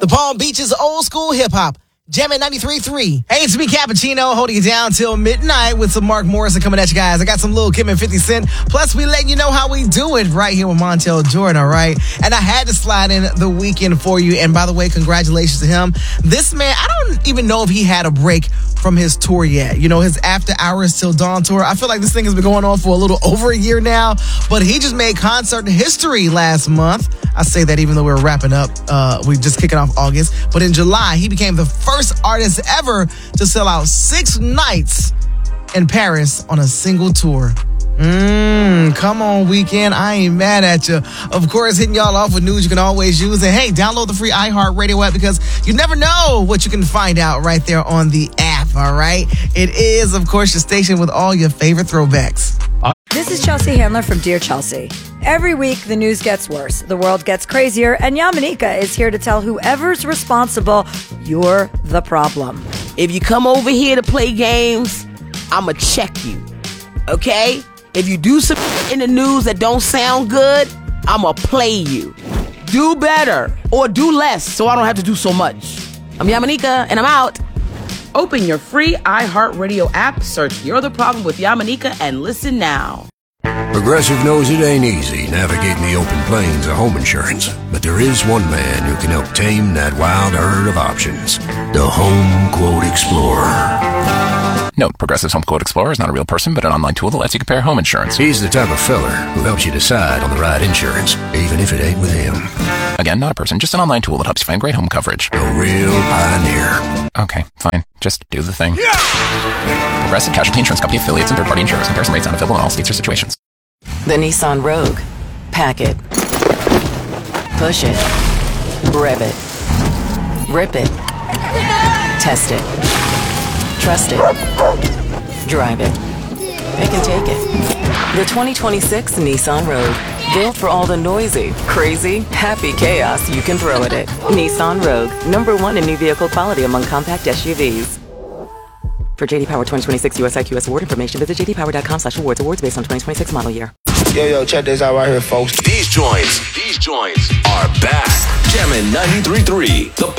The Palm Beaches old school hip hop. Jammin' 93.3. Hey, it's me, Cappuccino, holding you down till midnight with some Mark Morrison coming at you guys. I got some Lil Kim and 50 Cent. Plus, we letting you know how we do it right here with Montel Jordan, all right? And I had to slide in The Weeknd for you. And by the way, congratulations to him. This man, I don't even know if he had a break from his tour yet. You know, his After Hours Till Dawn tour. I feel like this thing has been going on for a little over a year now. But he just made concert history last month. I say that even though we're wrapping up. We're just kicking off August. But in July, he became the first artist ever to sell out 6 nights in Paris on a single tour. Come on, Weeknd. I ain't mad at you. Of course, hitting y'all off with news you can always use. And hey, download the free iHeartRadio app because you never know what you can find out right there on the app, all right? It is, of course, your station with all your favorite throwbacks. This is Chelsea Handler from Dear Chelsea. Every week, the news gets worse, the world gets crazier, and Yamanika is here to tell whoever's responsible, you're the problem. If you come over here to play games, I'ma check you, okay? If you do some in the news that don't sound good, I'ma play you. Do better or do less so I don't have to do so much. I'm Yamanika, and I'm out. Open your free iHeartRadio app, search You're the Problem with Yamanika, and listen now. Progressive knows it ain't easy navigating the open plains of home insurance, but there is one man who can help tame that wild herd of options. The Home Quote Explorer. Note, Progressive's Home Quote Explorer is not a real person, but an online tool that lets you compare home insurance. He's the type of feller who helps you decide on the right insurance, even if it ain't with him. Again, not a person, just an online tool that helps you find great home coverage. A real pioneer. Okay, fine. Just do the thing. Yeah! Progressive Casualty Insurance Company affiliates and third-party insurers. Comparison rates not available in all states or situations. The Nissan Rogue. Pack it. Push it. Rev it. Rip it. Test it. Trust it. Drive it. Pick and take it. The 2026 Nissan Rogue. Built for all the noisy, crazy, happy chaos you can throw at it. Nissan Rogue. #1 in new vehicle quality among compact SUVs. For JD Power 2026 US IQS award information, visit jdpower.com/awards. Awards based on 2026 model year. Yo, check this out right here, folks. These joints are back. Jammin' 93.3, the